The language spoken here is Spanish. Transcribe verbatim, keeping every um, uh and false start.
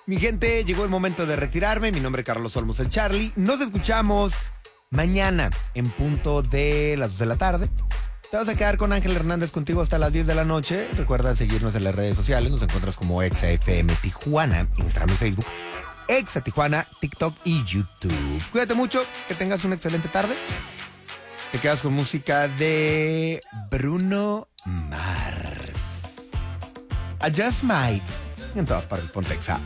Mi gente, llegó el momento de retirarme. Mi nombre es Carlos Olmos, el Charlie. Nos escuchamos mañana en punto de las dos de la tarde. Te vas a quedar con Ángel Hernández contigo hasta las diez de la noche. Recuerda seguirnos en las redes sociales. Nos encuentras como Exa F M Tijuana, Instagram y Facebook. Exa Tijuana, TikTok y YouTube. Cuídate mucho, que tengas una excelente tarde. Te quedas con música de Bruno Mars. I Just Might. En todas partes, ponte Exa.